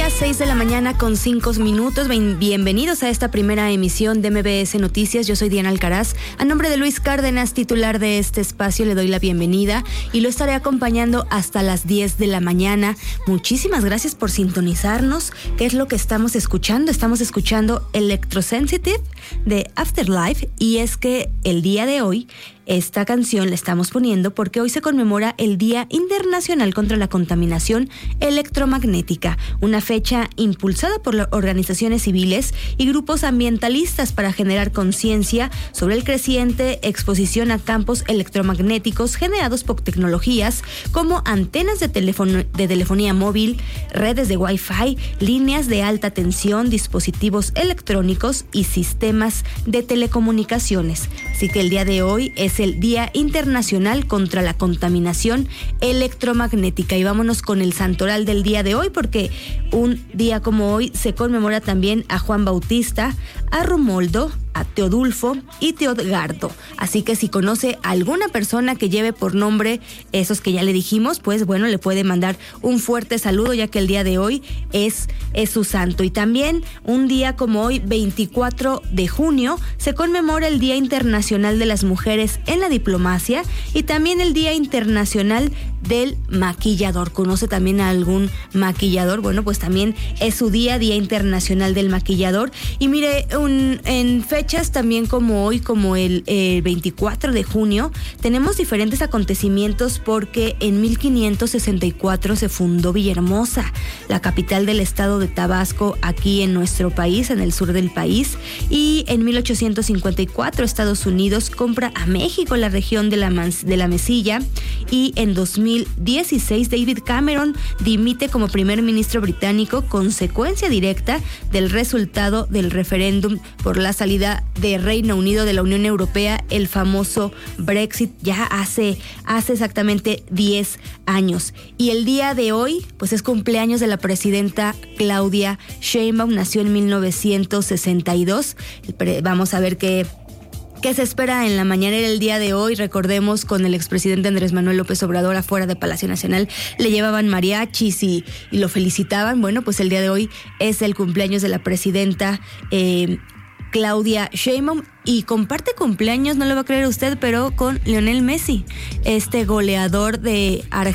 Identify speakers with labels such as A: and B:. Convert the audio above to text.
A: días, 6 de la mañana con 5 minutos. Bienvenidos a esta primera emisión de MBS Noticias. Yo soy Diana Alcaraz. A nombre de Luis Cárdenas, titular de este espacio, le doy la bienvenida y lo estaré acompañando hasta las 10 de la mañana. Muchísimas gracias por sintonizarnos. ¿Qué es lo que estamos escuchando? Estamos escuchando Electrosensitive de Afterlife, y es que el día de hoy esta canción la estamos poniendo porque hoy se conmemora el Día Internacional contra la Contaminación Electromagnética, una fecha impulsada por las organizaciones civiles y grupos ambientalistas para generar conciencia sobre el creciente exposición a campos electromagnéticos generados por tecnologías como antenas de telefonía móvil, redes de Wi-Fi, líneas de alta tensión, dispositivos electrónicos y sistemas de telecomunicaciones. Así que el día de hoy es el Día Internacional contra la Contaminación Electromagnética. Y vámonos con el santoral del día de hoy, porque un día como hoy se conmemora también a Juan Bautista, a Romualdo, a Teodulfo y Teodgardo. Así que si conoce a alguna persona que lleve por nombre esos que ya le dijimos, pues bueno, le puede mandar un fuerte saludo, ya que el día de hoy es su santo. Y también un día como hoy, 24 de junio, se conmemora el Día Internacional de las Mujeres en la Diplomacia y también el Día Internacional del Maquillador. ¿Conoce también a algún maquillador? Bueno, pues también es su Día Internacional del Maquillador. Y mire, en fechas también como hoy, como el 24 de junio, tenemos diferentes acontecimientos, porque en 1564 se fundó Villahermosa, la capital del estado de Tabasco, aquí en nuestro país, en el sur del país. Y en 1854 Estados Unidos compra a México la región de la Mesilla, y en 2016 David Cameron dimite como primer ministro británico, consecuencia directa del resultado del referéndum por la salida de Reino Unido de la Unión Europea, el famoso Brexit, ya hace exactamente 10 años. Y el día de hoy, pues es cumpleaños de la presidenta Claudia Sheinbaum. Nació en 1962. Vamos a ver qué se espera en la mañanera el día de hoy. Recordemos, con el expresidente Andrés Manuel López Obrador afuera de Palacio Nacional le llevaban mariachis y lo felicitaban. Bueno, pues el día de hoy es el cumpleaños de la presidenta Claudia Sheinbaum, y comparte cumpleaños, no lo va a creer usted, pero con Lionel Messi, este goleador de